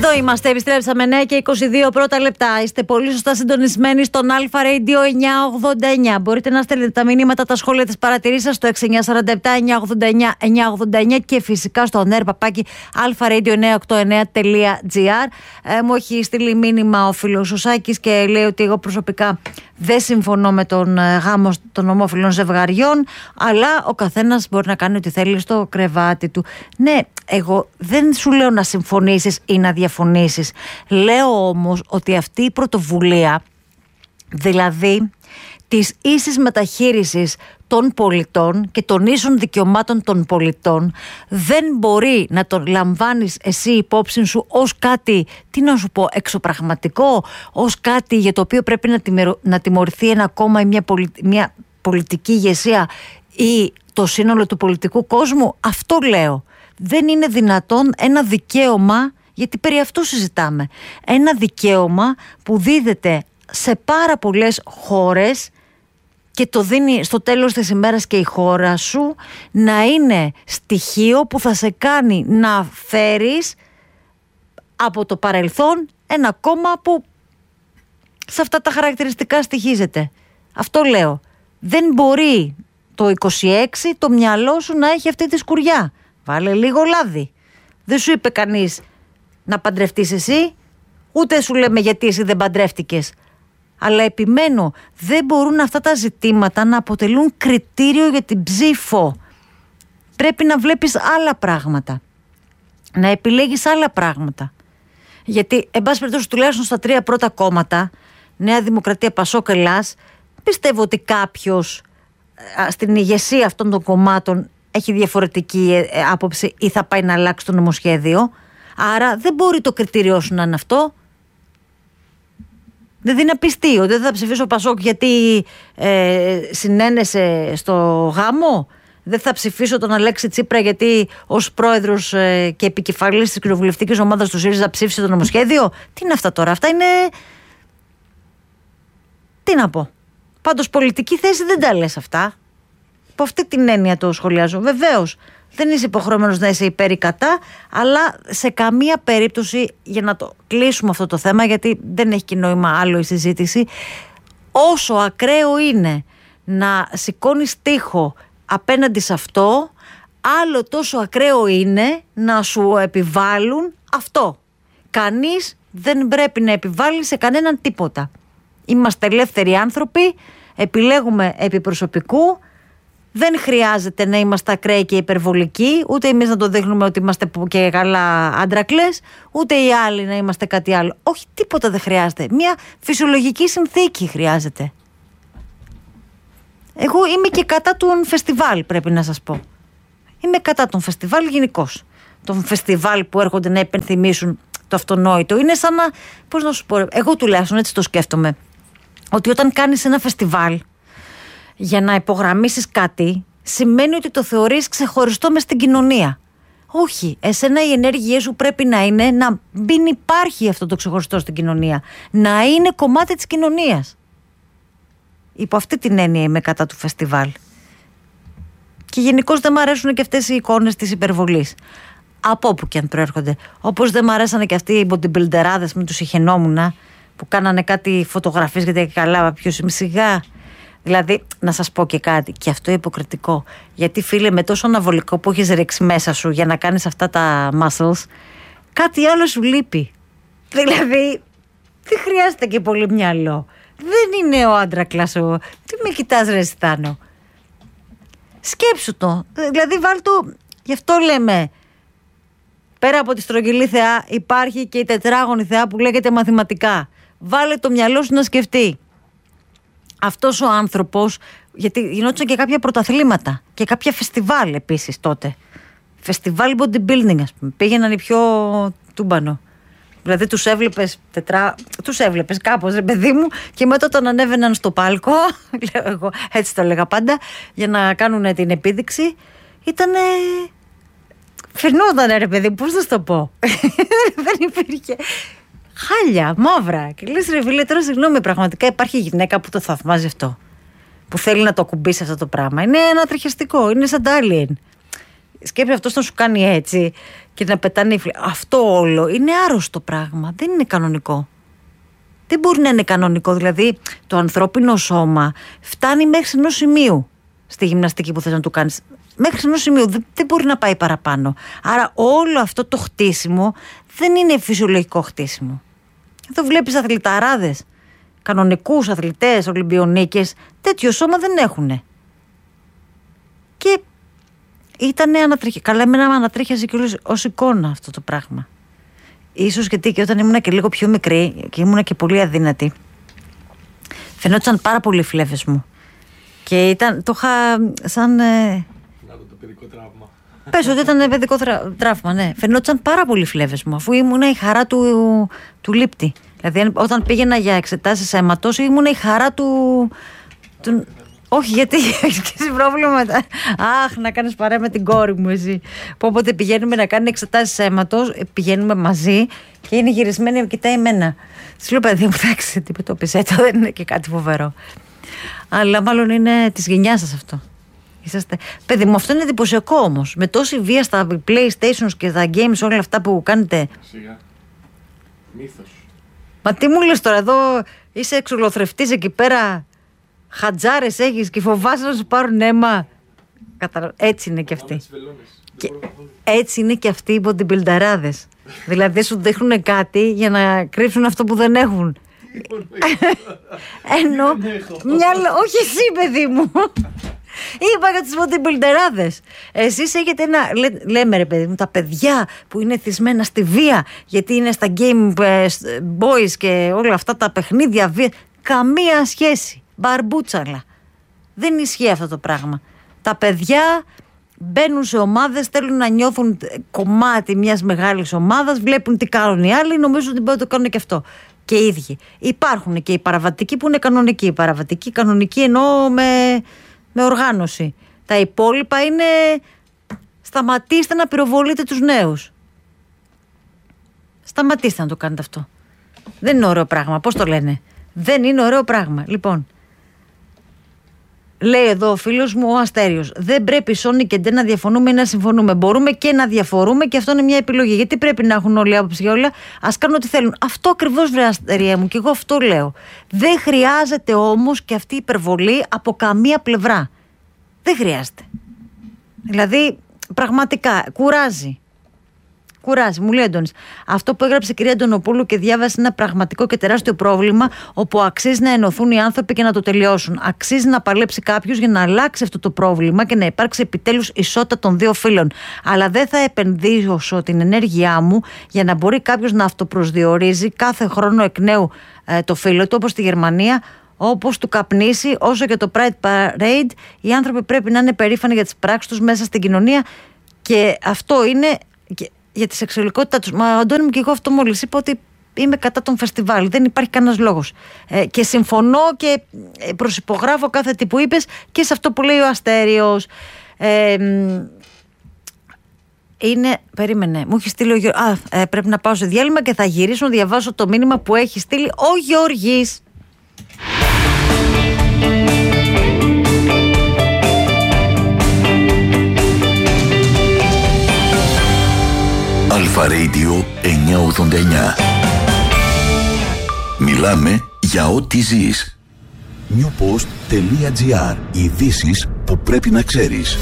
Εδώ είμαστε, επιστρέψαμε 9 και 22 πρώτα λεπτά. Είστε πολύ σωστά συντονισμένοι στον Αλφα Radio 989. Μπορείτε να στέλνετε τα μηνύματα, τα σχόλια, τις παρατηρήσεις σας στο 6947-989-989 και φυσικά στο nerpapaki-alpharadio989.gr. Μου έχει στείλει μήνυμα ο φίλος ο Σάκης και λέει ότι εγώ προσωπικά δεν συμφωνώ με τον γάμο των ομόφυλων ζευγαριών, αλλά ο καθένας μπορεί να κάνει ό,τι θέλει στο κρεβάτι του. Ναι, εγώ δεν σου λέω να συμφωνήσεις ή να διαφωνήσεις. Λέω όμως ότι αυτή η πρωτοβουλία, δηλαδή της ίσης μεταχείρισης των πολιτών και των ίσων δικαιωμάτων των πολιτών, δεν μπορεί να το λαμβάνεις εσύ υπόψη σου ως κάτι, τι να σου πω, εξωπραγματικό, ως κάτι για το οποίο πρέπει να τιμωρηθεί ένα κόμμα ή μια πολιτική ηγεσία ή το σύνολο του πολιτικού κόσμου. Αυτό λέω. Δεν είναι δυνατόν ένα δικαίωμα, γιατί περί αυτού συζητάμε, ένα δικαίωμα που δίδεται σε πάρα πολλές χώρες και το δίνει στο τέλος της ημέρας και η χώρα σου, να είναι στοιχείο που θα σε κάνει να φέρεις από το παρελθόν ένα κόμμα που σε αυτά τα χαρακτηριστικά στοιχίζεται. Αυτό λέω. Δεν μπορεί το 26 το μυαλό σου να έχει αυτή τη σκουριά. Βάλε λίγο λάδι. Δεν σου είπε κανείς να παντρευτείς εσύ, ούτε σου λέμε γιατί εσύ δεν παντρεύτηκες. Αλλά επιμένω, δεν μπορούν αυτά τα ζητήματα να αποτελούν κριτήριο για την ψήφο. Πρέπει να βλέπεις άλλα πράγματα, να επιλέγεις άλλα πράγματα. Γιατί, εν πάση περιπτώσει, τουλάχιστον στα 3 πρώτα κόμματα, Νέα Δημοκρατία, Πασόκ, Ελλάς, πιστεύω ότι κάποιος στην ηγεσία αυτών των κομμάτων έχει διαφορετική άποψη ή θα πάει να αλλάξει το νομοσχέδιο. Άρα δεν μπορεί το κριτήριό σου να είναι αυτό. Δεν δίνει απιστεί ότι δεν θα ψηφίσω Πασόκ γιατί συνένεσε στο γάμο. Δεν θα ψηφίσω τον Αλέξη Τσίπρα γιατί ως πρόεδρος και επικεφαλής της κοινοβουλευτικής ομάδας του ΣΥΡΙΖΑ ψήφισε το νομοσχέδιο. Τι είναι αυτά τώρα? Αυτά είναι... Τι να πω. Πάντως πολιτική θέση δεν τα λες αυτά. Από αυτή την έννοια το σχολιάζω. Βεβαίως δεν είσαι υποχρεωμένος να είσαι υπέρ ή κατά, αλλά σε καμία περίπτωση, για να το κλείσουμε αυτό το θέμα, γιατί δεν έχει και νόημα άλλο η συζήτηση, όσο ακραίο είναι να σηκώνεις τοίχο απέναντι σε αυτό, άλλο τόσο ακραίο είναι να σου επιβάλλουν αυτό. Κανείς δεν πρέπει να επιβάλλει σε κανέναν τίποτα. Είμαστε ελεύθεροι άνθρωποι, επιλέγουμε επί προσωπικού. Δεν χρειάζεται να είμαστε ακραίοι και υπερβολικοί, ούτε εμείς να το δείχνουμε ότι είμαστε και καλά άντρακλες, ούτε οι άλλοι να είμαστε κάτι άλλο. Όχι, τίποτα δεν χρειάζεται. Μια φυσιολογική συνθήκη χρειάζεται. Εγώ είμαι και κατά των φεστιβάλ, πρέπει να σας πω. Είμαι κατά των φεστιβάλ γενικώς. Των φεστιβάλ που έρχονται να υπενθυμίσουν το αυτονόητο. Είναι σαν να, πώς να σου πω, εγώ τουλάχιστον έτσι το σκέφτομαι, ότι όταν κάνεις ένα φεστιβάλ για να υπογραμμίσεις κάτι, σημαίνει ότι το θεωρείς ξεχωριστό μες στην κοινωνία. Όχι, εσένα οι ενέργειές σου πρέπει να είναι να μην υπάρχει αυτό το ξεχωριστό στην κοινωνία. Να είναι κομμάτι της κοινωνίας. Υπό αυτή την έννοια είμαι κατά του φεστιβάλ. Και γενικώς δεν μ' αρέσουν και αυτές οι εικόνες της υπερβολής. Από όπου και αν προέρχονται. Όπως δεν μ' αρέσανε και αυτοί οι bodybuilderάδες με τους ηχαινόμουνα που κάνανε κάτι φωτογραφίες γιατί καλά ποιος είμαι σιγά. Δηλαδή, να σας πω και κάτι, και αυτό υποκριτικό. Γιατί φίλε, με τόσο αναβολικό που έχεις ρίξει μέσα σου για να κάνεις αυτά τα muscles, κάτι άλλο σου λείπει. Δηλαδή, δεν χρειάζεται και πολύ μυαλό. Δεν είναι ο άντρακλας σου. Τι με κοιτάς ρε Στάνο? Σκέψου το. Δηλαδή, βάλ' το. Γι' αυτό λέμε, πέρα από τη στρογγυλή θεά, υπάρχει και η τετράγωνη θεά που λέγεται μαθηματικά. Βάλε το μυαλό σου να σκεφτεί. Αυτός ο άνθρωπος, γιατί γινόντουσαν και κάποια πρωταθλήματα και κάποια φεστιβάλ επίσης τότε. Φεστιβάλ bodybuilding, ας πούμε. Πήγαιναν οι πιο τούμπανο. Δηλαδή τους έβλεπες κάπως, ρε παιδί μου, και μετά όταν ανέβαιναν στο πάλκο, λέω εγώ, έτσι το έλεγα πάντα, για να κάνουν την επίδειξη, ήτανε... Φαινόταν ρε παιδί μου, πώς να σου το πω. Δεν υπήρχε... Χάλια, μαύρα. Και λες ρε φίλε, τώρα συγγνώμη, πραγματικά υπάρχει γυναίκα που το θαυμάζει αυτό. Που θέλει να το ακουμπήσει αυτό το πράγμα. Είναι ανατριχιαστικό, είναι σαν τα alien. σκέψη αυτός να σου κάνει έτσι και να πετάνε αυτό όλο είναι άρρωστο πράγμα, δεν είναι κανονικό. Δεν μπορεί να είναι κανονικό, δηλαδή το ανθρώπινο σώμα φτάνει μέχρι ενός σημείου στη γυμναστική που θες να του κάνεις. Μέχρι ενός σημείου δεν μπορεί να πάει παραπάνω. Άρα όλο αυτό το χτίσιμο δεν είναι φυσιολογικό χτίσιμο. Εδώ βλέπεις αθληταράδες, κανονικούς αθλητές, Ολυμπιονίκες, τέτοιο σώμα δεν έχουνε. Και ήτανε καλά, εμένα με ανατρίχιαζε και ως εικόνα αυτό το πράγμα. Ίσως γιατί και όταν ήμουνα και λίγο πιο μικρή και ήμουνα και πολύ αδύνατη, φαινόταν πάρα πολύ οι φλέβες μου. Και το είχα σαν... το παιδικό τραύμα. Πες ότι ήταν παιδικό τραύμα, ναι. Φαινόταν πάρα πολύ οι φλέβες μου, αφού ήμουνα η χαρά του λήπτη. Δηλαδή όταν πήγαινα για εξετάσεις αίματος, ήμουνα η χαρά του... Όχι, γιατί έχεις πρόβλημα μετά. Αχ, να κάνεις παρέα με την κόρη μου εσύ. Που όποτε πηγαίνουμε να κάνει εξετάσεις αίματος, πηγαίνουμε μαζί και είναι γυρισμένη και κοιτάει εμένα. Της λέω, παιδί μου, εντάξει, τι το πεις, έτσι δεν είναι και κάτι φοβερό. Αλλά μάλλον είναι της γενιάς σας αυτό. Είσαστε... Παιδί μου, αυτό είναι εντυπωσιακό όμως. Με τόση βία στα PlayStations και στα games, όλα αυτά που κάνετε. Σιγά. Μύθος. Μα τι μου λες τώρα, εδώ είσαι εξολοθρευτής εκεί πέρα. Χατζάρες έχεις και φοβάσαι να σου πάρουν αίμα. Έτσι είναι και αυτοί. Και έτσι είναι και αυτοί οι bodybuilderάδες. Δηλαδή σου δείχνουν κάτι για να κρύψουν αυτό που δεν έχουν. Ενώ όχι εσύ, παιδί μου. Είπα για τους bodybuilderάδες. Εσείς έχετε λέμε ρε παιδί μου, τα παιδιά που είναι θυσμένα στη βία, γιατί είναι στα game boys και όλα αυτά τα παιχνίδια βία. Καμία σχέση. Μπαρμπούτσαλα. Δεν ισχύει αυτό το πράγμα. Τα παιδιά μπαίνουν σε ομάδες, θέλουν να νιώθουν κομμάτι μιας μεγάλης ομάδας, βλέπουν τι κάνουν οι άλλοι, νομίζουν ότι μπορούν να το κάνουν και αυτό. Και οι ίδιοι. Υπάρχουν και οι παραβατικοί που είναι κανονικοί. Οι παραβατικοί κανονικοί εννοώ με οργάνωση. Τα υπόλοιπα είναι σταματήστε να πυροβολείτε τους νέους. Σταματήστε να το κάνετε αυτό. Δεν είναι ωραίο πράγμα. Πώς το λένε? Δεν είναι ωραίο πράγμα. Λοιπόν, λέει εδώ ο φίλος μου ο Αστέριος, δεν πρέπει Σόνι και Ντε να διαφωνούμε ή να συμφωνούμε. Μπορούμε και να διαφορούμε και αυτό είναι μια επιλογή. Γιατί πρέπει να έχουν όλοι άποψη για όλα? Ας κάνουν ό,τι θέλουν. Αυτό ακριβώς, βρε Αστερία μου, και εγώ αυτό λέω. Δεν χρειάζεται όμως και αυτή η υπερβολή από καμία πλευρά. Δεν χρειάζεται. Δηλαδή, πραγματικά, κουράζει. Κουράζει, μου λέει Αντώνης. Αυτό που έγραψε η κυρία Αντωνοπούλου και διάβασε είναι ένα πραγματικό και τεράστιο πρόβλημα, όπου αξίζει να ενωθούν οι άνθρωποι και να το τελειώσουν. Αξίζει να παλέψει κάποιος για να αλλάξει αυτό το πρόβλημα και να υπάρξει επιτέλους ισότητα των δύο φύλων. Αλλά δεν θα επενδύσω την ενέργειά μου για να μπορεί κάποιος να αυτοπροσδιορίζει κάθε χρόνο εκ νέου το φύλο του, όπως στη Γερμανία, όπως του καπνίσει. Όσο και το Pride Parade, οι άνθρωποι πρέπει να είναι περήφανοι για τις πράξεις τους μέσα στην κοινωνία, και αυτό είναι για τη σεξουαλικότητά τους. Μα Αντώνη μου, και εγώ αυτό μόλις είπα, ότι είμαι κατά τον φεστιβάλ. Δεν υπάρχει κανένας λόγος. Και συμφωνώ και προσυπογράφω κάθε τι που είπες και σε αυτό που λέει ο Αστέριος. Περίμενε, μου έχει στείλει ο Γιώργης. Πρέπει να πάω σε διάλειμμα και θα γυρίσω να διαβάσω το μήνυμα που έχει στείλει ο Γιώργης. Αλφα Radio 989. Μιλάμε για ό,τι ζεις. newpost.gr. Ειδήσεις που πρέπει να ξέρεις.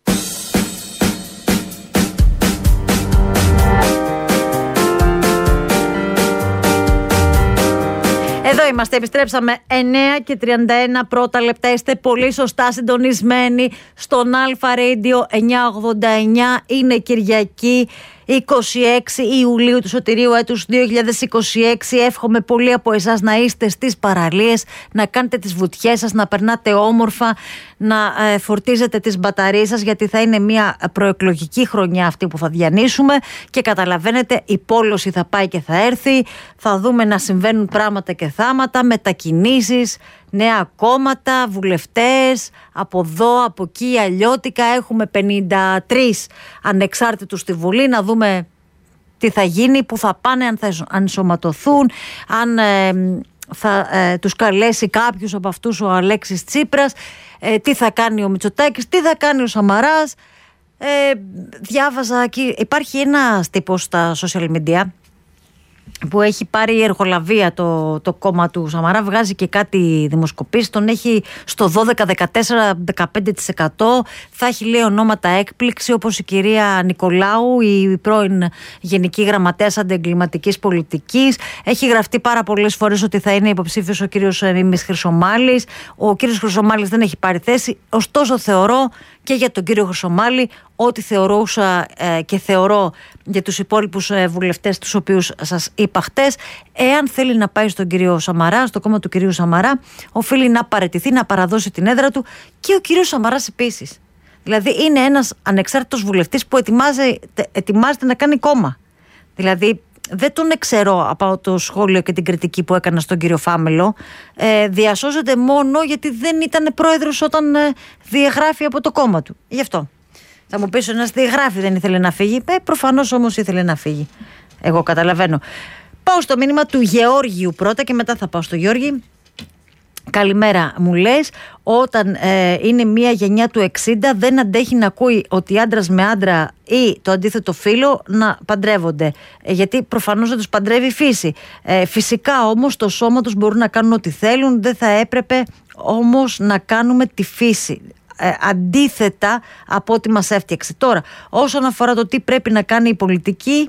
Εδώ είμαστε, επιστρέψαμε 9:31 πρώτα λεπτά. Είστε πολύ σωστά συντονισμένοι στον Αλφα Radio 989. Είναι Κυριακή 26 Ιουλίου του σωτηρίου έτους 2026. Εύχομαι πολλοί από εσάς να είστε στις παραλίες, να κάνετε τις βουτιές σας, να περνάτε όμορφα, να φορτίζετε τις μπαταρίες σας, γιατί θα είναι μια προεκλογική χρονιά αυτή που θα διανύσουμε και καταλαβαίνετε, η πόλωση θα πάει και θα έρθει, θα δούμε να συμβαίνουν πράγματα και θάματα, μετακινήσεις, νέα κόμματα, βουλευτές, από εδώ, από εκεί, αλλιώτικα. Έχουμε 53 ανεξάρτητους στη Βουλή, να δούμε τι θα γίνει, που θα πάνε, αν θα ενσωματωθούν, αν θα τους καλέσει κάποιους από αυτούς ο Αλέξης Τσίπρας, τι θα κάνει ο Μητσοτάκης, τι θα κάνει ο Σαμαράς. Διάβαζα και υπάρχει ένας τύπος στα social media που έχει πάρει εργολαβία το κόμμα του Σαμαρά, βγάζει και κάτι δημοσκοπήσεις, τον έχει στο 12, 14, 15%, θα έχει λέει ονόματα έκπληξη όπως η κυρία Νικολάου, η πρώην Γενική Γραμματέας Αντιεγκληματικής Πολιτικής. Έχει γραφτεί πάρα πολλές φορές ότι θα είναι υποψήφιος ο κύριος Μίμης Χρυσομάλης. Ο κύριος Χρυσομάλης δεν έχει πάρει θέση, ωστόσο θεωρώ και για τον κύριο Χρυσομάλη ό,τι θεωρούσα και θεωρώ για τους υπόλοιπους βουλευτές τους οποίους σας είπα χτες, εάν θέλει να πάει στον κύριο Σαμαρά, στο κόμμα του κυρίου Σαμαρά, οφείλει να παραιτηθεί, να παραδώσει την έδρα του, και ο κύριος Σαμαράς επίσης. Δηλαδή είναι ένας ανεξάρτητος βουλευτής που ετοιμάζεται να κάνει κόμμα. Δηλαδή δεν τον εξαιρώ από το σχόλιο και την κριτική που έκανα στον κύριο Φάμελο. Διασώζεται μόνο γιατί δεν ήταν πρόεδρος όταν διαγράφει από το κόμμα του. Γι' αυτό. Θα μου πεις, ένας διαγράφει, δεν ήθελε να φύγει. Προφανώς όμως ήθελε να φύγει. Εγώ καταλαβαίνω. Πάω στο μήνυμα του Γεώργιου πρώτα και μετά θα πάω στο Γιώργη. Καλημέρα, μου λες, όταν είναι μια γενιά του 60 δεν αντέχει να ακούει ότι άντρας με άντρα ή το αντίθετο φύλο να παντρεύονται, γιατί προφανώς δεν τους παντρεύει η φύση. Φυσικά όμως το σώμα τους μπορούν να κάνουν ό,τι θέλουν, δεν θα έπρεπε όμως να κάνουμε τη φύση αντίθετα από ό,τι μας έφτιαξε. Τώρα, όσον αφορά το τι πρέπει να κάνει η πολιτική,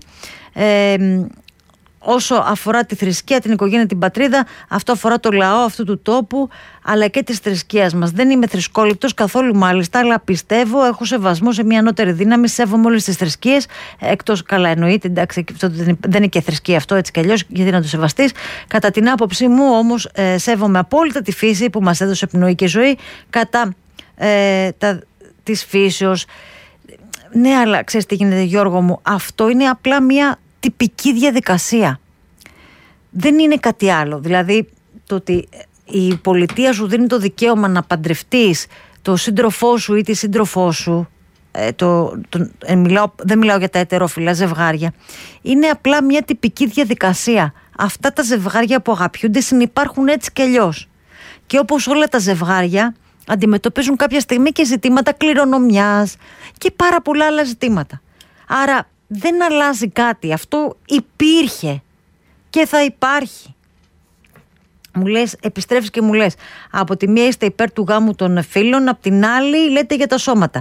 όσο αφορά τη θρησκεία, την οικογένεια, την πατρίδα, αυτό αφορά το λαό αυτού του τόπου, αλλά και της θρησκείας μας. Δεν είμαι θρησκόληπτος καθόλου μάλιστα, αλλά πιστεύω, έχω σεβασμό σε μια ανώτερη δύναμη, σέβομαι όλες τις θρησκείες, εκτός, καλά εννοείται, εντάξει, δεν είναι και θρησκεία αυτό έτσι κι αλλιώς, γιατί να το σεβαστείς. Κατά την άποψή μου όμως, σέβομαι απόλυτα τη φύση που μας έδωσε πνοή και ζωή, κατά της φύσεως. Ναι, αλλά ξέρεις τι γίνεται, Γιώργο μου, αυτό είναι απλά μια τυπική διαδικασία. Δεν είναι κάτι άλλο. Δηλαδή το ότι η πολιτεία σου δίνει το δικαίωμα να παντρευτείς το σύντροφό σου ή τη σύντροφό σου, δεν μιλάω για τα ετερόφιλα ζευγάρια, είναι απλά μια τυπική διαδικασία. Αυτά τα ζευγάρια που αγαπιούνται συνυπάρχουν έτσι κι αλλιώς. Και όπως όλα τα ζευγάρια αντιμετωπίζουν κάποια στιγμή και ζητήματα κληρονομιάς και πάρα πολλά άλλα ζητήματα. Άρα δεν αλλάζει κάτι. Αυτό υπήρχε και θα υπάρχει. Μου λες, επιστρέφεις και μου λες, από τη μία είστε υπέρ του γάμου των φίλων, από την άλλη λέτε για τα σώματα.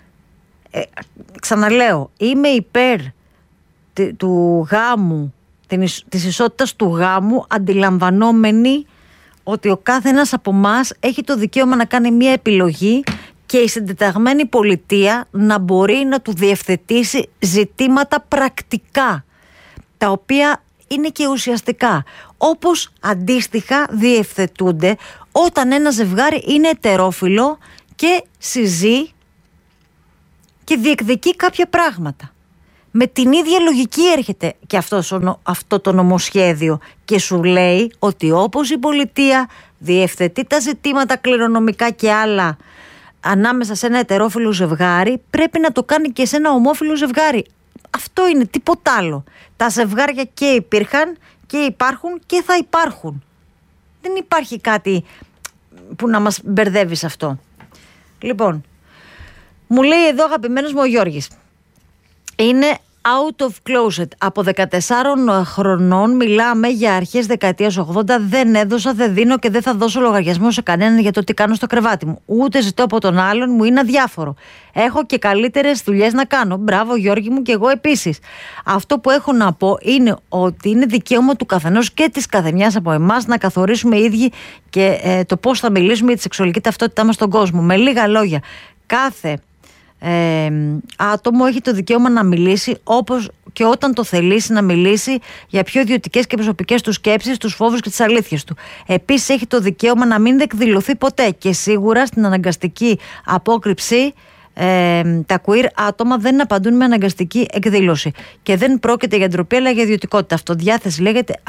Ξαναλέω, είμαι υπέρ του γάμου, της ισότητας του γάμου, αντιλαμβανόμενοι ότι ο κάθε ένας από εμάς έχει το δικαίωμα να κάνει μια επιλογή και η συντεταγμένη πολιτεία να μπορεί να του διευθετήσει ζητήματα πρακτικά, τα οποία είναι και ουσιαστικά, όπως αντίστοιχα διευθετούνται όταν ένα ζευγάρι είναι ετερόφιλο και συζεί και διεκδικεί κάποια πράγματα. Με την ίδια λογική έρχεται και αυτό το νομοσχέδιο και σου λέει ότι όπως η πολιτεία διευθετεί τα ζητήματα κληρονομικά και άλλα ανάμεσα σε ένα ετερόφιλο ζευγάρι, πρέπει να το κάνει και σε ένα ομόφιλο ζευγάρι. Αυτό είναι, τίποτα άλλο. Τα ζευγάρια και υπήρχαν και υπάρχουν και θα υπάρχουν. Δεν υπάρχει κάτι που να μας μπερδεύει σε αυτό. Λοιπόν, μου λέει εδώ αγαπημένος μου ο Γιώργης, είναι out of closet. Από 14 χρονών μιλάμε για αρχές δεκαετίας 80. Δεν έδωσα, δεν δίνω και δεν θα δώσω λογαριασμό σε κανέναν για το τι κάνω στο κρεβάτι μου. Ούτε ζητώ από τον άλλον, μου είναι αδιάφορο. Έχω και καλύτερες δουλειές να κάνω. Μπράβο Γιώργη μου, και εγώ επίσης. Αυτό που έχω να πω είναι ότι είναι δικαίωμα του καθενός και της καθεμιάς από εμάς να καθορίσουμε οι ίδιοι και το πώς θα μιλήσουμε για τη σεξουαλική ταυτότητά μας στον κόσμο. Με λίγα λόγια, κάθε άτομο έχει το δικαίωμα να μιλήσει όπως και όταν το θελήσει να μιλήσει για πιο ιδιωτικές και προσωπικές του σκέψεις, τους φόβους και τις αλήθειες του. Επίσης έχει το δικαίωμα να μην εκδηλωθεί ποτέ και σίγουρα στην αναγκαστική απόκρυψη τα queer άτομα δεν απαντούν με αναγκαστική εκδήλωση και δεν πρόκειται για ντροπή αλλά για ιδιωτικότητα. Αυτοδιάθεση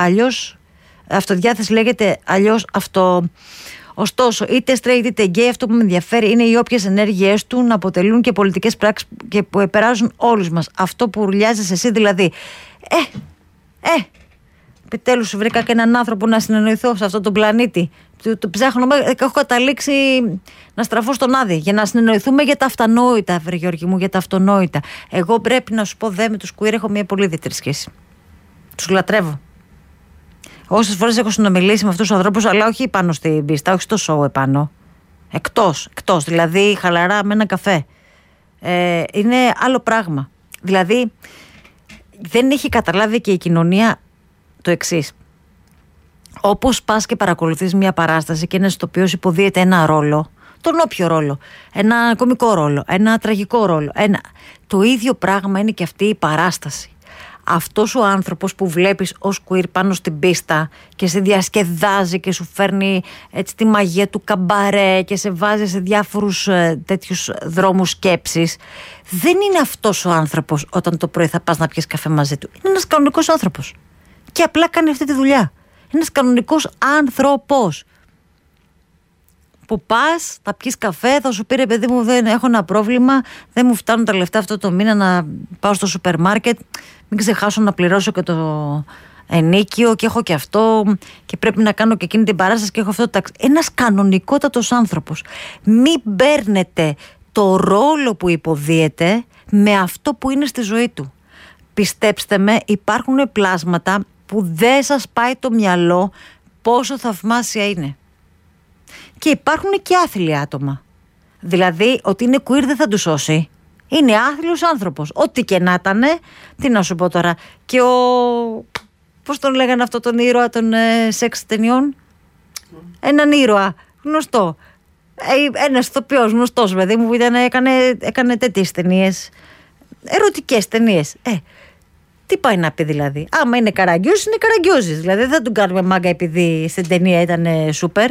λέγεται αλλιώς αυτό. Ωστόσο, είτε straight είτε gay, αυτό που με ενδιαφέρει είναι οι όποιες ενέργειές του να αποτελούν και πολιτικές πράξεις και που επηρεάζουν όλους μας. Αυτό που ουρλιάζεις εσύ δηλαδή. Επιτέλους βρήκα και έναν άνθρωπο να συνεννοηθώ σε αυτόν τον πλανήτη. Το ψάχνω, έχω καταλήξει να στραφώ στον Άδη για να συνεννοηθούμε για τα αυτονόητα, βρε Γιώργη μου, για τα αυτονόητα. Εγώ πρέπει να σου πω, με τους queer έχω μια πολύ ιδιαίτερη σχέση. Τους λατρεύω. Όσες φορές έχω συνομιλήσει με αυτούς τους ανθρώπους, αλλά όχι πάνω στην πίστα, όχι στο show επάνω. Εκτός, δηλαδή χαλαρά με ένα καφέ. Είναι άλλο πράγμα. Δηλαδή δεν έχει καταλάβει και η κοινωνία το εξής. Όπως πας και παρακολουθείς μια παράσταση και ένας ηθοποιός υποδίεται ένα ρόλο, τον όποιο ρόλο, ένα κωμικό ρόλο, ένα τραγικό ρόλο, το ίδιο πράγμα είναι και αυτή η παράσταση. Αυτός ο άνθρωπος που βλέπεις ως queer πάνω στην πίστα και σε διασκεδάζει και σου φέρνει έτσι τη μαγεία του καμπαρέ και σε βάζει σε διάφορους τέτοιους δρόμους σκέψης, δεν είναι αυτός ο άνθρωπος όταν το πρωί θα πας να πιεις καφέ μαζί του. Είναι ένας κανονικός άνθρωπος και απλά κάνει αυτή τη δουλειά. Είναι ένας κανονικός άνθρωπος που πας, θα πιεις καφέ, θα σου πει ρε παιδί μου, δεν έχω ένα πρόβλημα, δεν μου φτάνουν τα λεφτά αυτό το μήνα να πάω στο σούπερ μάρκετ, μην ξεχάσω να πληρώσω και το ενίκιο και έχω και αυτό και πρέπει να κάνω και εκείνη την παράσταση και έχω αυτό το ταξί. Ένας κανονικότατος άνθρωπος. Μην παίρνετε το ρόλο που υποδίεται με αυτό που είναι στη ζωή του. Πιστέψτε με, υπάρχουν πλάσματα που δεν σας πάει το μυαλό πόσο θαυμάσια είναι. Και υπάρχουν και άθλια άτομα. Δηλαδή, ότι είναι queer δεν θα του σώσει. Είναι άθλιος άνθρωπος. Ό,τι και να ήταν, τι να σου πω τώρα. Και πώς τον λέγανε αυτό τον ήρωα των σεξ ταινιών? Έναν ήρωα γνωστό. Ένας ηθοποιός γνωστός, παιδί μου, που έκανε τέτοιες ταινίες. Ερωτικές ταινίες. Τι πάει να πει δηλαδή? Άμα είναι καραγκιόζης, είναι καραγκιόζης. Δηλαδή δεν θα τον κάνουμε μάγκα επειδή στην ταινία ήταν σούπερ.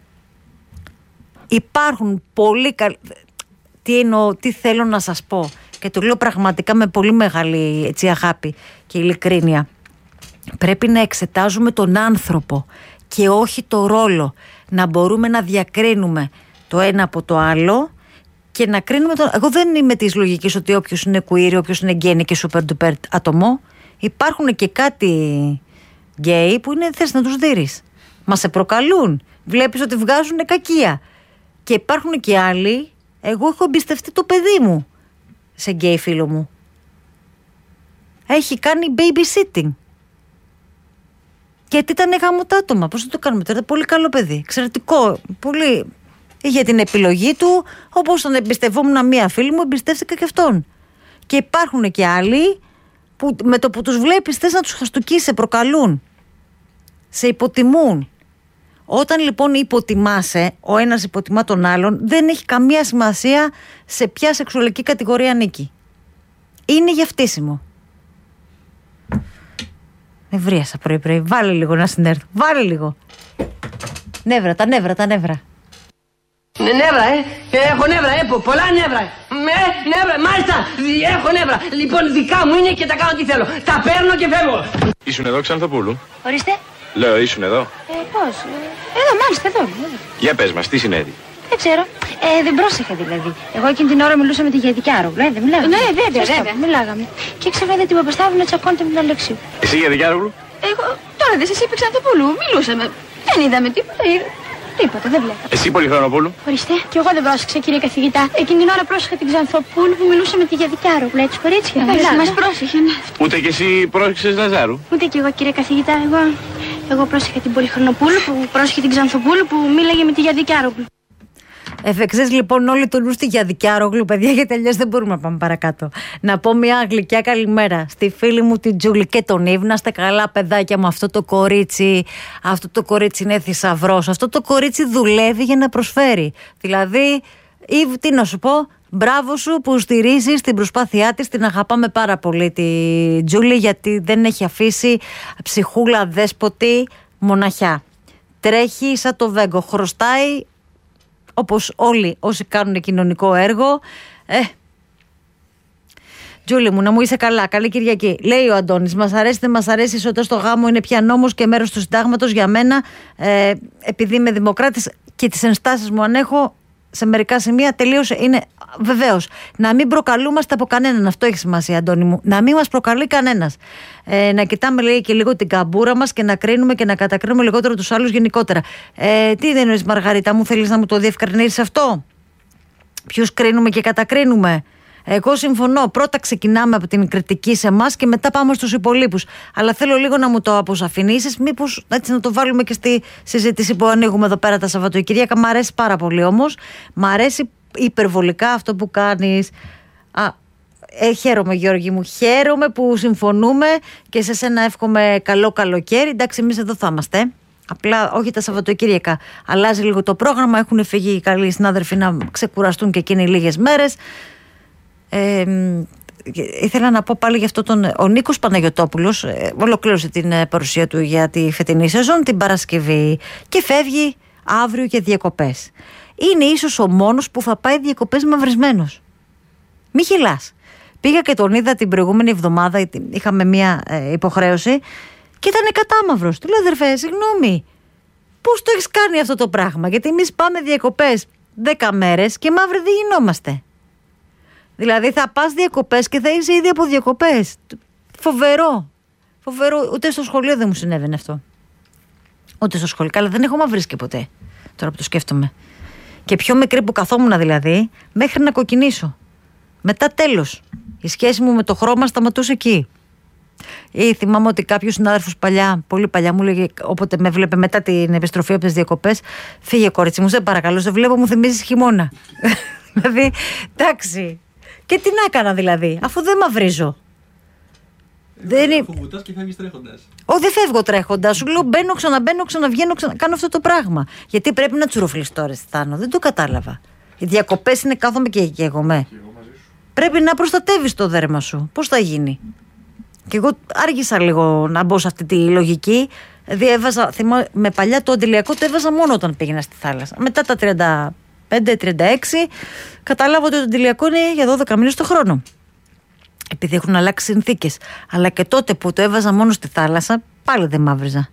Υπάρχουν πολύ καλοί. Τι θέλω να σας πω, και το λέω πραγματικά με πολύ μεγάλη έτσι, αγάπη και ειλικρίνεια. Πρέπει να εξετάζουμε τον άνθρωπο και όχι το ρόλο. Να μπορούμε να διακρίνουμε το ένα από το άλλο και να κρίνουμε τον. Εγώ δεν είμαι της λογικής ότι όποιος είναι queer, όποιος είναι γκένι και super duper άτομο. Υπάρχουν και κάτι γκέι που είναι θες να τους δείρεις. Μα σε προκαλούν. Βλέπεις ότι βγάζουν κακία. Και υπάρχουν και άλλοι. Εγώ έχω εμπιστευτεί το παιδί μου σε γκέι φίλο μου. Έχει κάνει babysitting. Γιατί ήταν γαμωτά άτομα. Πώς θα το κάνουμε τώρα? Πολύ καλό παιδί. Εξαιρετικό. Πολύ. Είχε την επιλογή του. Όπως τον εμπιστευόμουν μία φίλη μου, εμπιστεύτηκα και αυτόν. Και υπάρχουν και άλλοι που με το που τους βλέπεις θες να τους χαστοκίσεις, σε προκαλούν. Σε υποτιμούν. Όταν λοιπόν υποτιμάσαι, ο ένας υποτιμά τον άλλον, δεν έχει καμία σημασία σε ποια σεξουαλική κατηγορία ανήκει. Είναι για φτύσιμο. Νευρίασα πρωί. Βάλε λίγο να συνέρθω. Βάλε λίγο. Νεύρα, τα νεύρα. Νεύρα, έχω νεύρα, πολλά νεύρα. Νεύρα, μάλιστα, έχω νεύρα. Λοιπόν, δικά μου είναι και τα κάνω τι θέλω. Τα παίρνω και φεύγω. Ήσουν εδώ, Ξανθοπούλου? Ορίστε. Λέω, ήσουν εδώ? Πώς? Εδώ, μάλιστα, εδώ. Για πες μας, τι συνέβη? Δεν ξέρω. Δεν πρόσεχα δηλαδή. Εγώ εκείνη την ώρα μιλούσα με τη Γιαδικιάρογλου, δεν μιλάγαμε? Ναι, βέβαια. Μιλάγαμε. Και ξαφνικά την Παπασταύρου να τσακώνεται με τον Αλεξίου. Εσύ Γιαδικιάρογλου? Εγώ, τώρα δεν σας είπε Ξανθοπούλου, μιλούσαμε. Δεν είδαμε τίποτα, τίποτα, δεν βλέπαμε. Εσύ Πολυχρονοπούλου? Ορίστε. Και εγώ δεν πρόσεξα, κύριε καθηγητά. Εκείνη την ώρα πρόσεχα την Ξανθοπούλου που μιλούσε με τη Γιαδικιάρογλου, έτσι κορίτσια. Μας πρόσεχε, ναι. Ούτε κι εσύ πρόσεξες Λαζάρου? Ούτε κι εγώ, κύριε καθηγητά. Εγώ πρόσεχα την Πολυχρονοπούλου που πρόσεχε την Ξανθοπούλου που μίλαγε με τη Γιαδικιάρογλου. Εφεξές λοιπόν όλοι το νου στη Γιαδικιάρογλου, παιδιά, γιατί αλλιώς δεν μπορούμε να πάμε παρακάτω. Να πω μια γλυκιά καλημέρα στη φίλη μου την Τζούλη και τον Ήβ. Να είστε καλά, παιδάκια μου. Αυτό το κορίτσι είναι θησαυρός. Αυτό το κορίτσι δουλεύει για να προσφέρει. Δηλαδή, Ήβ, τι να σου πω, μπράβο σου που στηρίζεις την προσπάθειά της. Την αγαπάμε πάρα πολύ τη Τζούλη, γιατί δεν έχει αφήσει ψυχούλα δέσποτη μοναχιά. Τρέχει σαν το Βέγκο, χρωστάει όπως όλοι όσοι κάνουν κοινωνικό έργο. Τζούλη μου, να μου είσαι καλά. Καλή Κυριακή. Λέει ο Αντώνης, μας αρέσει, δεν μας αρέσει, ισότητα στο γάμο είναι πια νόμος και μέρος του συντάγματος για μένα, επειδή είμαι δημοκράτης και τις ενστάσεις μου αν έχω σε μερικά σημεία τελείωσε, είναι βεβαίως, να μην προκαλούμαστε από κανέναν. Αυτό έχει σημασία, Αντώνη μου. Να μην μας προκαλεί κανένας. Να κοιτάμε, λέει, και λίγο την καμπούρα μας και να κρίνουμε και να κατακρίνουμε λιγότερο τους άλλους γενικότερα. Τι δεν εννοείς, Μαργαρίτα μου, θέλεις να μου το διευκρινίσεις αυτό? Ποιους κρίνουμε και κατακρίνουμε? Εγώ συμφωνώ. Πρώτα ξεκινάμε από την κριτική σε εμάς και μετά πάμε στους υπολείπους. Αλλά θέλω λίγο να μου το αποσαφηνίσεις, μήπως έτσι να το βάλουμε και στη συζήτηση που ανοίγουμε εδώ πέρα τα Σαββατοκύριακα. Μ' αρέσει πάρα πολύ όμως. Μ' αρέσει υπερβολικά αυτό που κάνεις. Χαίρομαι, Γιώργη μου. Χαίρομαι που συμφωνούμε και σε σένα εύχομαι καλό καλοκαίρι. Εντάξει, εμείς εδώ θα είμαστε. Απλά όχι τα Σαββατοκύριακα. Αλλάζει λίγο το πρόγραμμα. Έχουν φύγει οι καλοί συνάδελφοι να ξεκουραστούν και εκείνοι λίγες μέρες. Ήθελα να πω πάλι για αυτό ο Νίκος Παναγιωτόπουλος ολοκλήρωσε την παρουσία του για τη φετινή σεζόν την Παρασκευή και φεύγει αύριο για διακοπές. Είναι ίσως ο μόνος που θα πάει διακοπές μαυρισμένος. Μη χυλάς. Πήγα και τον είδα την προηγούμενη εβδομάδα, είχαμε μια υποχρέωση και ήταν κατάμαυρος. Του λέω, αδερφέ, συγγνώμη, πώς το έχεις κάνει αυτό το πράγμα? Γιατί εμείς πάμε διακοπές 10 μέρες και μαύροι δεν γινόμαστε. Δηλαδή θα πας διακοπές και θα είσαι ήδη από διακοπές. Φοβερό. Φοβερό. Ούτε στο σχολείο δεν μου συνέβαινε αυτό. Ούτε στο σχολείο. Καλά, δεν έχω μαυρίσει και ποτέ. Τώρα που το σκέφτομαι. Και πιο μικρή που καθόμουν δηλαδή, μέχρι να κοκκινήσω. Μετά τέλος. Η σχέση μου με το χρώμα σταματούσε εκεί. Ή θυμάμαι ότι κάποιος συνάδελφος παλιά, πολύ παλιά, μου λέγε, όποτε με βλέπε μετά την επιστροφή από τις διακοπές, φύγε κορίτσι μου, σε παρακαλώ, σε βλέπω, μου θυμίζεις χειμώνα. Δηλαδή, εντάξει. Και τι να έκανα δηλαδή, αφού δεν μαυρίζω. Αφού βουτάς και φεύγεις τρέχοντας. Δεν φεύγω τρέχοντας. Σου λέω μπαίνω, ξαναμπαίνω, ξαναβγαίνω, κάνω αυτό το πράγμα. Γιατί πρέπει να τσουροφλείς τώρα, Θάνο. Δεν το κατάλαβα. Οι διακοπές είναι κάθομαι και καίγομαι. Πρέπει να προστατεύεις το δέρμα σου. Πώς θα γίνει? Και εγώ άργησα λίγο να μπω σε αυτή τη λογική. Δηλαδή με παλιά το αντιλιακό το έβαζα μόνο όταν πήγαινα στη θάλασσα. Μετά τα 35-36 κατάλαβα ότι το αντιλιακό είναι για 12 μήνες το χρόνο. Επειδή έχουν αλλάξει συνθήκες. Αλλά και τότε που το έβαζα μόνο στη θάλασσα, πάλι δεν μαύριζα.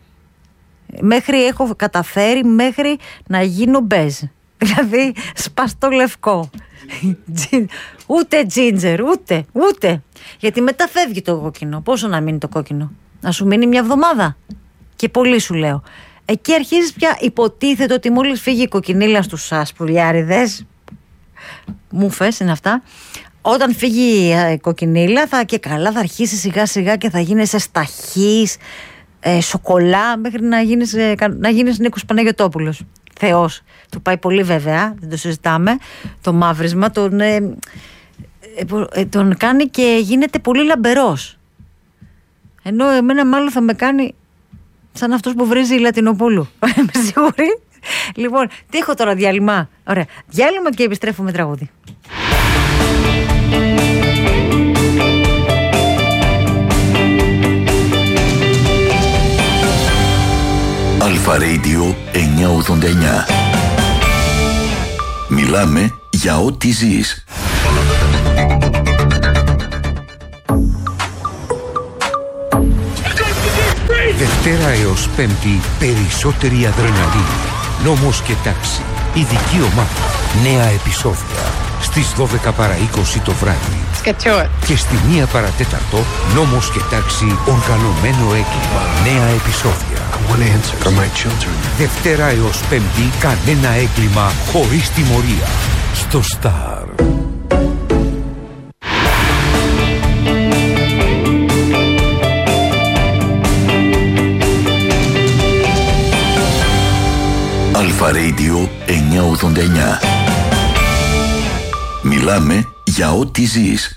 Έχω καταφέρει μέχρι να γίνω μπέζ. Δηλαδή σπαστό λευκό. Ούτε τζίντζερ, ούτε. Γιατί μετά φεύγει το κόκκινο. Πόσο να μείνει το κόκκινο? Να σου μείνει μια εβδομάδα? Και πολύ σου λέω. Εκεί αρχίζεις πια, υποτίθεται ότι μόλις φύγει η κοκκινίλα στους σπουλιάριδες, μούφες είναι αυτά, όταν φύγει η κοκκινίλα και καλά θα αρχίσει σιγά σιγά και θα γίνεσαι σταχής, σοκολά, μέχρι να γίνεις Νίκος Παναγιωτόπουλος. Θεός. Του πάει πολύ βέβαια, δεν το συζητάμε. Το μαύρισμα τον κάνει και γίνεται πολύ λαμπερός. Ενώ εμένα μάλλον θα με κάνει σαν αυτός που βρίζει η Λατινοπούλου. Είμαι σίγουρη. Λοιπόν, τι έχω τώρα, διάλειμμα? Ωραία. Διάλειμμα και επιστρέφω με τραγούδι. Αλφα Radio 989. Μιλάμε για ό,τι ζεις. Δευτέρα έως Πέμπτη περισσότερη αδρεναλίνη. Νόμος και τάξη. Ειδική ομάδα. Νέα επεισόδια. Στις 12 παρά 20 το βράδυ. Και στη 1 παρά 4 Νόμος και τάξη. Οργανωμένο έγκλημα. Νέα επεισόδια. Δευτέρα έως Πέμπτη κανένα έγκλημα χωρίς τιμωρία. Στο Σταρ. Αλφα Radio 989. Μιλάμε για ό,τι ζεις.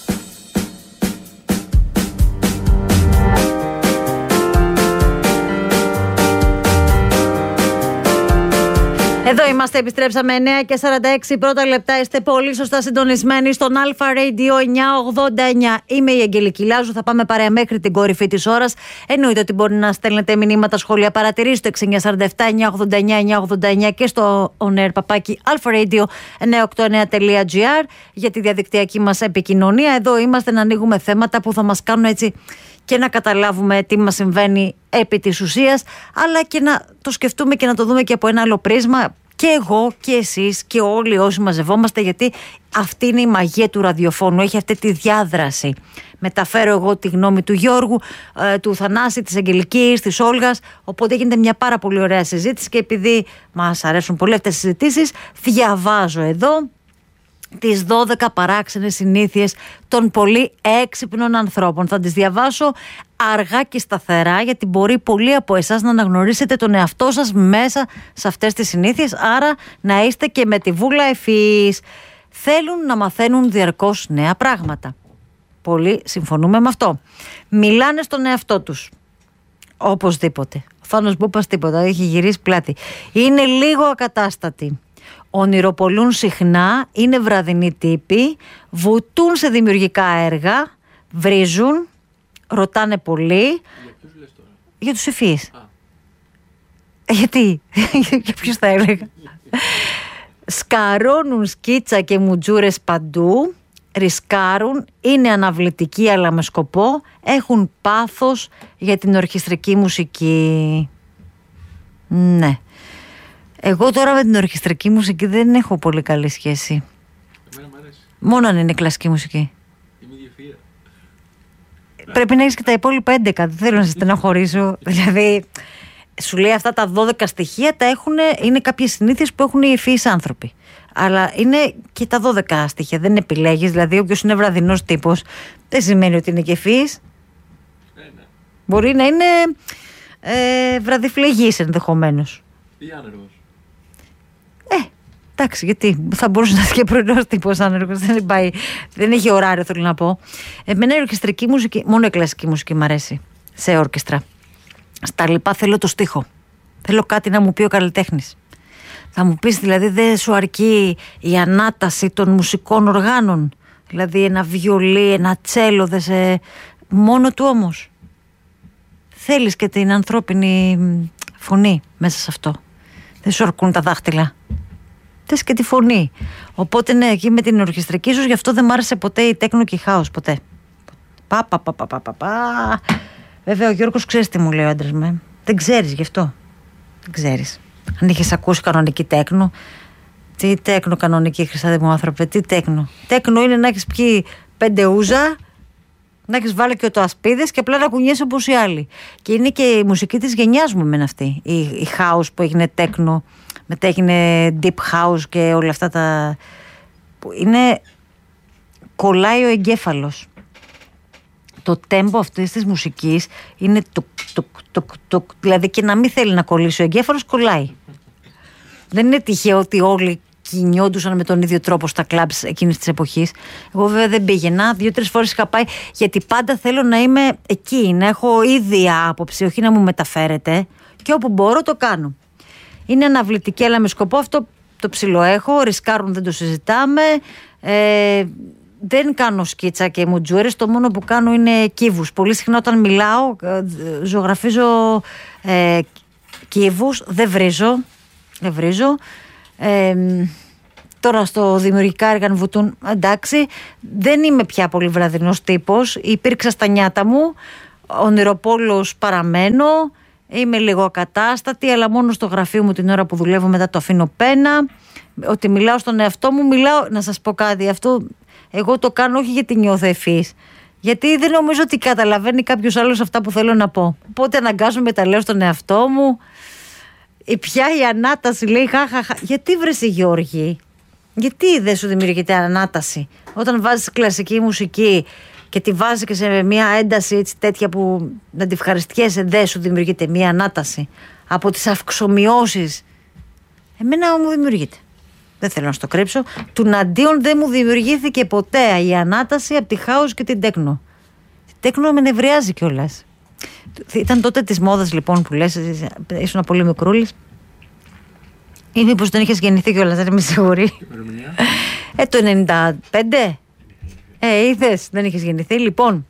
Εδώ είμαστε, επιστρέψαμε 9:46 πρώτα λεπτά. Είστε πολύ σωστά συντονισμένοι στον Αλφα Radio 989. Είμαι η Αγγελική Λάζου, θα πάμε παρέα μέχρι την κορυφή της ώρας. Εννοείται ότι μπορεί να στέλνετε μηνύματα, σχόλια, παρατηρήσεις στο 6947-989-989 και στο onair alpharadio989.gr για τη διαδικτυακή μας επικοινωνία. Εδώ είμαστε να ανοίγουμε θέματα που θα μας κάνουν έτσι και να καταλάβουμε τι μας συμβαίνει επί της ουσίας, αλλά και να το σκεφτούμε και να το δούμε και από ένα άλλο πρίσμα. και εγώ και εσείς και όλοι όσοι μαζευόμαστε, γιατί αυτή είναι η μαγεία του ραδιοφώνου, έχει αυτή τη διάδραση. Μεταφέρω εγώ τη γνώμη του Γιώργου, του Θανάση, της Αγγελικής, της Όλγας, οπότε γίνεται μια πάρα πολύ ωραία συζήτηση και επειδή μας αρέσουν πολύ αυτές τις συζητήσεις, διαβάζω εδώ τις 12 παράξενες συνήθειες των πολύ έξυπνων ανθρώπων. Θα τις διαβάσω αργά και σταθερά, γιατί μπορεί πολλοί από εσάς να αναγνωρίσετε τον εαυτό σας μέσα σε αυτές τις συνήθειες, άρα να είστε και με τη βούλα ευφυείς. Θέλουν να μαθαίνουν διαρκώς νέα πράγματα. Πολλοί συμφωνούμε με αυτό. Μιλάνε στον εαυτό τους. Οπωσδήποτε. Ο Θάνος Μπούπας τίποτα, έχει γυρίσει πλάτη. Είναι λίγο ακατάστατοι. Ονειροπολούν συχνά, είναι βραδινοί τύποι, βουτούν σε δημιουργικά έργα, βρίζουν, ρωτάνε πολύ. Για ποιους λες τώρα? Για τους ευφυείς. Γιατί, για ποιους θα έλεγα. Σκαρώνουν σκίτσα και μουτζούρες παντού, ρισκάρουν, είναι αναβλητικοί αλλά με σκοπό, έχουν πάθος για την ορχιστρική μουσική. Ναι. Εγώ τώρα με την ορχιστρική μουσική δεν έχω πολύ καλή σχέση. Εμένα μου αρέσει. Μόνο αν είναι κλασική μουσική. Είμαι ιδιοφυΐα. Πρέπει να έχεις και τα υπόλοιπα 11. Δεν θέλω να σε στεναχωρήσω. Δηλαδή, σου λέει αυτά τα 12 στοιχεία τα έχουν, είναι κάποιες συνήθειες που έχουν οι ευφυείς άνθρωποι. Αλλά είναι και τα 12 στοιχεία. Δεν επιλέγεις. Δηλαδή, όποιος είναι βραδινός τύπος, δεν σημαίνει ότι είναι και ευφυής. Ναι. Μπορεί να είναι βραδιφλεγής ενδεχομένως. Ή άνεργος. Εντάξει, γιατί θα μπορούσε να είναι και πρωινός τύπος άνεργος. Δεν έχει ωράριο, θέλω να πω. Εμένα η ορκιστρική μουσική, μόνο η κλασική μουσική μου αρέσει σε όρκιστρα. Στα λοιπά θέλω το στίχο. Θέλω κάτι να μου πει ο καλλιτέχνης. Θα μου πεις δηλαδή δεν σου αρκεί η ανάταση των μουσικών οργάνων? Δηλαδή ένα βιολί, ένα τσέλο, μόνο του όμως. Θέλεις και την ανθρώπινη φωνή μέσα σε αυτό. Δεν σου αρκούν τα δάχτυλα. Θες και τη φωνή. Οπότε ναι, εκεί με την ορχιστρική, ίσως γι' αυτό δεν μ' άρεσε ποτέ η τέκνο και η χάος. Ποτέ. Βέβαια ο Γιώργος ξέρεις τι μου λέει ο άντρας μου. Δεν ξέρεις γι' αυτό. Δεν ξέρεις. Αν είχες ακούσει κανονική τέκνο. Τι τέκνο κανονική, Χρυσάδη μου άνθρωπε? Τι τέκνο? Τέκνο είναι να έχεις πιει 5 ούζα, να έχεις βάλει και το ασπίδες και απλά να κουνιέσαι όπως οι άλλοι. Και είναι και η μουσική της γενιάς μου εμένα αυτή. Η house που έγινε τέκνο, μετά έγινε deep house και όλα αυτά τα... που είναι... κολλάει ο εγκέφαλος. Το τέμπο αυτής της μουσικής είναι δηλαδή και να μην θέλει να κολλήσει ο εγκέφαλος, κολλάει. Δεν είναι τυχαίο ότι όλοι κινιόντουσαν με τον ίδιο τρόπο στα κλαμπς εκείνης της εποχής. Εγώ βέβαια δεν πήγαινα, 2-3 φορές είχα πάει, γιατί πάντα θέλω να είμαι εκεί, να έχω ίδια άποψη, όχι να μου μεταφέρετε, και όπου μπορώ το κάνω. Είναι αναβλητική αλλά με σκοπό, αυτό το ψιλοέχω, ρισκάρουν, δεν το συζητάμε. Δεν κάνω σκίτσα και μουτζούρες, το μόνο που κάνω είναι κύβους. Πολύ συχνά όταν μιλάω ζωγραφίζω κύβους, δεν βρίζω. Τώρα στο δημιουργικά έργα βουτούν, εντάξει, δεν είμαι πια πολύ βραδινός τύπος, υπήρξα στα νιάτα μου, ονειροπόλος παραμένω, είμαι λίγο ακατάστατη, αλλά μόνο στο γραφείο μου την ώρα που δουλεύω, μετά το αφήνω πένα. Ότι μιλάω στον εαυτό μου, να σας πω κάτι, αυτό εγώ το κάνω όχι γιατί νιώθω ευφύης, γιατί δεν νομίζω ότι καταλαβαίνει κάποιος άλλος αυτά που θέλω να πω. Οπότε αναγκάζομαι, τα λέω στον εαυτό μου. Πια η ανάταση λέει χαχαχα. Γιατί βρες η Γιώργη, γιατί δεν σου δημιουργείται ανάταση? Όταν βάζεις κλασική μουσική και τη βάζεις και σε μια ένταση έτσι τέτοια που να τη ευχαριστιέσαι, δεν σου δημιουργείται μια ανάταση από τις αυξομοιώσεις? Εμένα μου δημιουργείται. Δεν θέλω να στο κρύψω. Τουναντίον δεν μου δημιουργήθηκε ποτέ η ανάταση από τη χάος και την τέκνο. Η τέκνο με νευριάζει κιόλας. Ήταν τότε της μόδας λοιπόν που λες, ήσουν πολύ μικρούλης. Ή μήπως δεν είχες γεννηθεί κιόλας, δεν είμαι σίγουρη. Το 95. Είδες, δεν είχες γεννηθεί. Λοιπόν,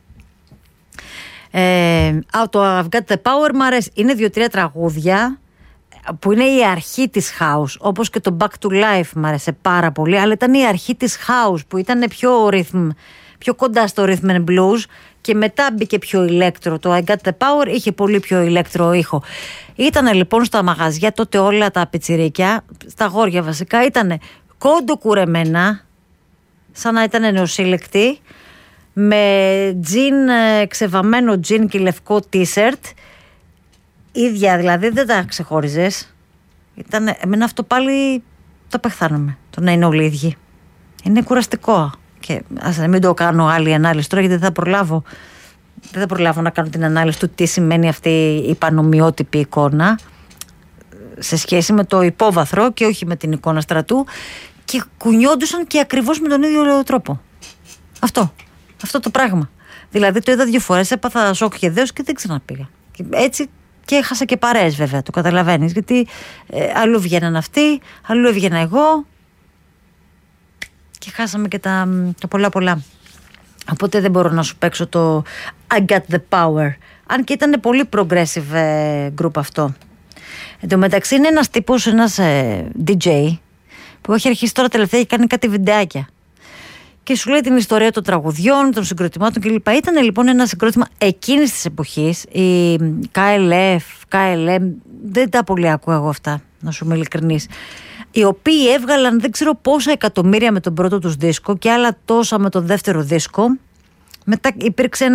το I've Got the Power μου αρέσει. Είναι 2-3 τραγούδια που είναι η αρχή της house, όπως και το Back to Life μου άρεσε πάρα πολύ, αλλά ήταν η αρχή της house που ήταν πιο κοντά στο rhythm and blues Και μετά μπήκε πιο ηλέκτρο. Το I Got The Power είχε πολύ πιο ηλέκτρο ήχο. Ήτανε λοιπόν στα μαγαζιά τότε όλα τα πιτσιρίκια, στα αγόρια βασικά, ήτανε κοντοκουρεμένα, σαν να ήταν νεοσύλλεκτοι, με τζιν, ξεβαμμένο τζιν και λευκό t-shirt, ίδια δηλαδή, δεν τα ξεχώριζες. Εμένα αυτό πάλι το πεθάνομαι, το να είναι όλοι ίδιοι. Είναι κουραστικό. Και ας μην το κάνω άλλη ανάλυση τώρα, γιατί δεν θα προλάβω να κάνω την ανάλυση του τι σημαίνει αυτή η πανομοιότυπη εικόνα σε σχέση με το υπόβαθρο και όχι με την εικόνα στρατού, και κουνιόντουσαν και ακριβώς με τον ίδιο τρόπο. Αυτό το πράγμα. Δηλαδή το είδα 2 φορές, έπαθα σοκ και δέος και δεν ξαναπήγα. Έτσι και έχασα και παρέες, βέβαια, το καταλαβαίνεις, γιατί αλλού βγαίναν αυτοί, αλλού έβγαινα εγώ και χάσαμε και τα πολλά. Οπότε δεν μπορώ να σου παίξω το I Got The Power, αν και ήταν πολύ progressive group αυτό. Εν τω μεταξύ είναι ένας τύπος, ένας DJ που έχει αρχίσει τώρα τελευταία και κάνει κάτι βιντεάκια και σου λέει την ιστορία των τραγουδιών, των συγκροτημάτων κλπ. Ήταν λοιπόν ένα συγκρότημα εκείνης της εποχής, η KLM, δεν τα πολύ ακούω εγώ αυτά, να σου είμαι ειλικρινής, οι οποίοι έβγαλαν δεν ξέρω πόσα εκατομμύρια με τον πρώτο τους δίσκο και άλλα τόσα με τον δεύτερο δίσκο. Μετά υπήρξε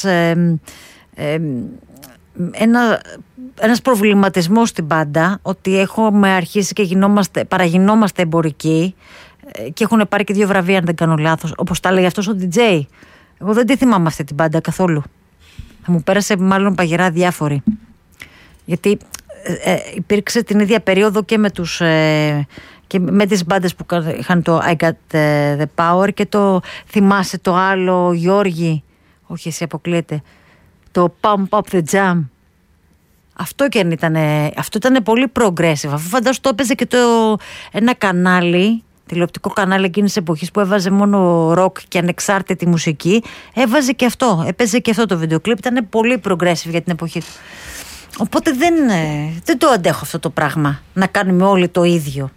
ένας προβληματισμός στην μπάντα, ότι έχουμε αρχίσει και παραγινόμαστε εμπορικοί και έχουν πάρει και 2 βραβεία, αν δεν κάνω λάθος, όπως τα λέει αυτός ο DJ. Εγώ δεν τη θυμάμαι αυτή την μπάντα καθόλου. Θα μου πέρασε μάλλον παγερά διάφοροι, γιατί υπήρξε την ίδια περίοδο και με τους και με τις μπάντες που είχαν το I Got The Power και το θυμάσαι το άλλο, Γιώργη, όχι εσύ αποκλείεται, το Pump Up The Jam. Αυτό ήταν πολύ progressive, αφού φαντάσου το έπαιζε και ένα κανάλι, τηλεοπτικό κανάλι εκείνης της εποχής που έβαζε μόνο rock και ανεξάρτητη μουσική, έπαιζε και αυτό το βίντεο κλιπ, ήταν πολύ progressive για την εποχή του. Οπότε δεν το αντέχω αυτό το πράγμα, να κάνουμε όλοι το ίδιο.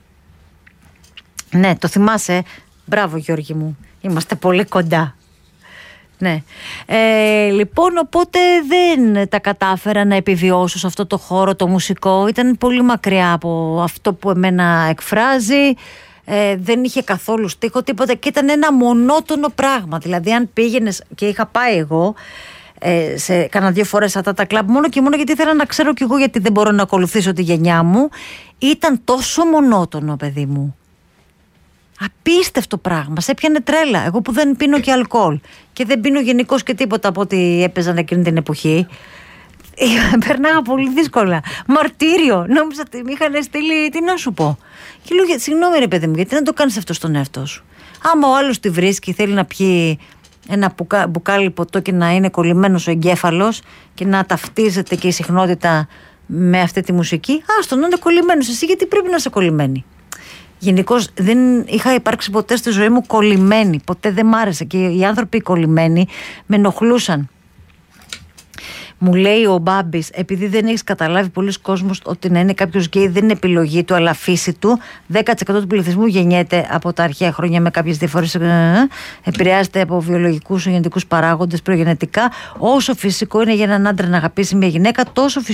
Ναι, το θυμάσαι. Μπράβο Γιώργη μου, είμαστε πολύ κοντά. Ναι. Λοιπόν, οπότε δεν τα κατάφερα να επιβιώσω σε αυτό το χώρο το μουσικό. Ήταν πολύ μακριά από αυτό που εμένα εκφράζει. Δεν είχε καθόλου στίχο, τίποτα, και ήταν ένα μονότονο πράγμα. Δηλαδή αν πήγαινες, και είχα πάει εγώ κάνα 2 φορές αυτά τα κλαμπ, μόνο και μόνο γιατί ήθελα να ξέρω κι εγώ, γιατί δεν μπορώ να ακολουθήσω τη γενιά μου. Ήταν τόσο μονότονο, παιδί μου. Απίστευτο πράγμα, σε έπιανε τρέλα. Εγώ που δεν πίνω και αλκοόλ και δεν πίνω γενικώς και τίποτα από ό,τι έπαιζαν εκείνη την εποχή, περνάγα πολύ δύσκολα. Μαρτύριο, νόμιζα ότι με είχαν στείλει, τι να σου πω. Και λέω, συγγνώμη ρε παιδί μου, γιατί να το κάνεις αυτό στον εαυτό σου? Άμα ο άλλος τη βρίσκει, θέλει να πιει ένα μπουκάλι ποτό και να είναι κολλημένος ο εγκέφαλος και να ταυτίζεται και η συχνότητα με αυτή τη μουσική, άστο να είναι κολλημένος. Εσύ γιατί πρέπει να είσαι κολλημένη? Γενικώς δεν είχα υπάρξει ποτέ στη ζωή μου κολλημένη. Ποτέ δεν μ' άρεσε. Και οι άνθρωποι κολλημένοι με ενοχλούσαν. Μου λέει ο Μπάμπης, επειδή δεν έχεις καταλάβει πολλοί κόσμος ότι να είναι κάποιος γκέι δεν είναι επιλογή του, αλλά φύση του. 10% του πληθυσμού γεννιέται από τα αρχαία χρόνια με κάποιες διαφορές. Επηρεάζεται από βιολογικούς γενετικούς παράγοντες προγενετικά. Όσο φυσικό είναι για έναν άντρα να αγαπήσει μια γυναίκα, τόσο φυσικό